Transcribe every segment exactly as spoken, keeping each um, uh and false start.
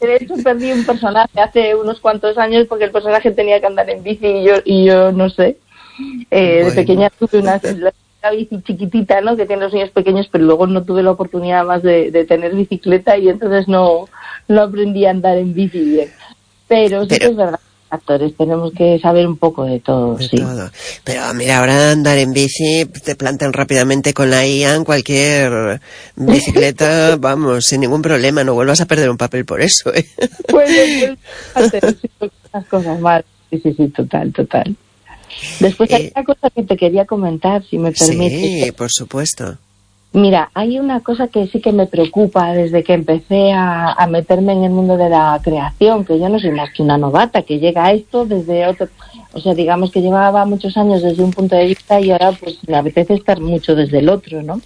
de hecho perdí un personaje hace unos cuantos años porque el personaje tenía que andar en bici y yo, y yo no sé. Eh, bueno. De pequeña tuve una, una bici chiquitita, ¿no? Que tiene los niños pequeños, pero luego no tuve la oportunidad más de, de tener bicicleta y entonces no, no aprendí a andar en bici bien. Pero sí pero... que es verdad. Actores, tenemos que saber un poco de todo, de sí. todo. Pero mira, ahora andar en bici, te plantan rápidamente con la I A en cualquier bicicleta, vamos, sin ningún problema, no vuelvas a perder un papel por eso, ¿eh? Pues, pues hacer las cosas mal, sí, sí, sí, total, total. Después hay eh, una cosa que te quería comentar, si me permites. Sí, por supuesto. Mira, hay una cosa que sí que me preocupa desde que empecé a, a meterme en el mundo de la creación, que yo no soy más que una novata, que llega a esto desde otro, o sea, digamos que llevaba muchos años desde un punto de vista y ahora pues me apetece estar mucho desde el otro, ¿no?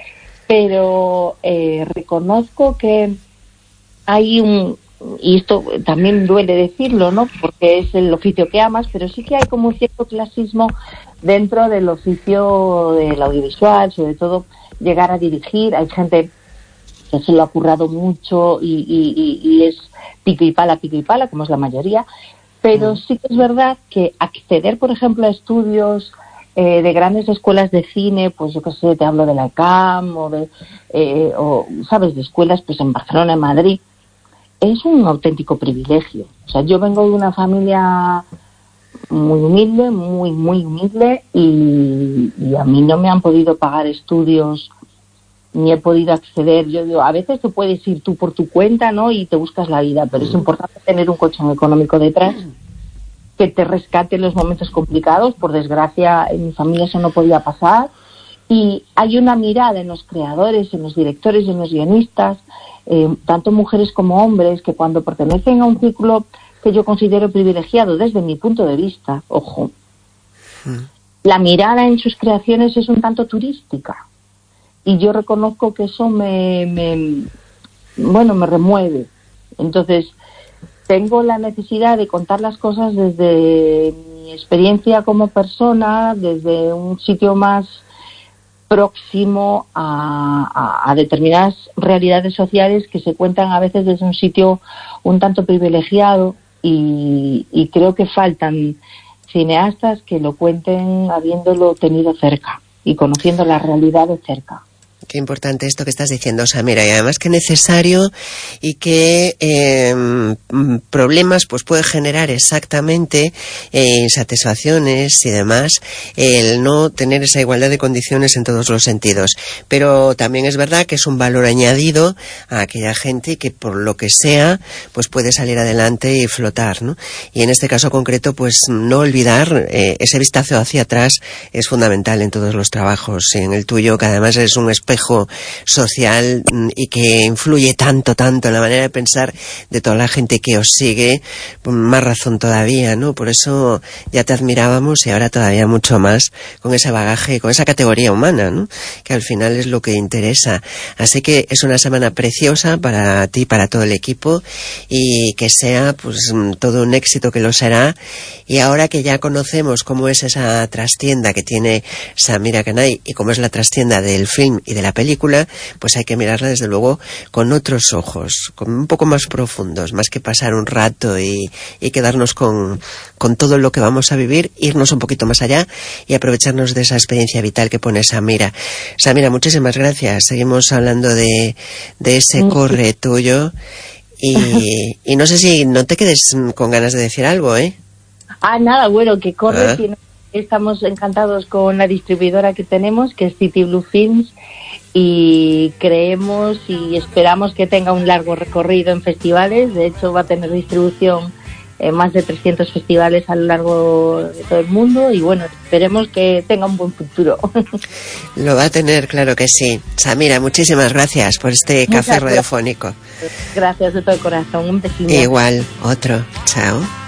Pero eh, reconozco que hay un, y esto también duele decirlo, ¿no? Porque es el oficio que amas, pero sí que hay como un cierto clasismo dentro del oficio del audiovisual, sobre todo llegar a dirigir. Hay gente que se lo ha currado mucho y, y, y es pico y pala, pico y pala, como es la mayoría, pero mm. sí que es verdad que acceder, por ejemplo, a estudios eh, de grandes escuelas de cine, pues yo qué sé, te hablo de la C A M o de, eh, o, ¿sabes?, de escuelas pues en Barcelona, en Madrid, es un auténtico privilegio. O sea, yo vengo de una familia muy humilde, muy, muy humilde, y, y a mí no me han podido pagar estudios, ni he podido acceder. Yo digo, a veces te puedes ir tú por tu cuenta, ¿no?, y te buscas la vida, pero es importante tener un colchón económico detrás que te rescate en los momentos complicados. Por desgracia, en mi familia eso no podía pasar, y hay una mirada en los creadores, en los directores y en los guionistas, eh, tanto mujeres como hombres, que cuando pertenecen a un círculo que yo considero privilegiado desde mi punto de vista, ojo, mm. la mirada en sus creaciones es un tanto turística, y yo reconozco que eso me, me bueno, me remueve. Entonces, tengo la necesidad de contar las cosas desde mi experiencia como persona, desde un sitio más próximo a, a, a determinadas realidades sociales que se cuentan a veces desde un sitio un tanto privilegiado, y, y creo que faltan cineastas que lo cuenten habiéndolo tenido cerca y conociendo la realidad de cerca. Qué importante esto que estás diciendo, Samira, y además que necesario, y que eh, problemas pues puede generar exactamente eh, insatisfacciones y demás el no tener esa igualdad de condiciones en todos los sentidos. Pero también es verdad que es un valor añadido a aquella gente que por lo que sea pues puede salir adelante y flotar, ¿no? Y en este caso concreto pues no olvidar eh, ese vistazo hacia atrás es fundamental en todos los trabajos, y en el tuyo, que además es un espejo social y que influye tanto, tanto en la manera de pensar de toda la gente que os sigue, más razón todavía, ¿no? Por eso ya te admirábamos, y ahora todavía mucho más con ese bagaje, con esa categoría humana, ¿no?, que al final es lo que interesa. Así que es una semana preciosa para ti, para todo el equipo, y que sea pues todo un éxito, que lo será. Y ahora que ya conocemos cómo es esa trastienda que tiene Samira Canay y cómo es la trastienda del film y de la película, pues hay que mirarla desde luego con otros ojos, con un poco más profundos, más que pasar un rato y, y quedarnos con, con todo lo que vamos a vivir, irnos un poquito más allá y aprovecharnos de esa experiencia vital que pone Samira. Samira, muchísimas gracias. Seguimos hablando de, de ese corre tuyo, y, y no sé si no te quedes con ganas de decir algo, ¿eh? Ah, nada, bueno, que corre, ¿Ah? tiene... Estamos encantados con la distribuidora que tenemos, que es City Blue Films, y creemos y esperamos que tenga un largo recorrido en festivales. De hecho, va a tener distribución en más de trescientos festivales a lo largo de todo el mundo, y bueno, esperemos que tenga un buen futuro. Lo va a tener, claro que sí. Samira, muchísimas gracias por este Muchas café gracias. radiofónico. Gracias de todo corazón, un besito. Igual, otro. Chao.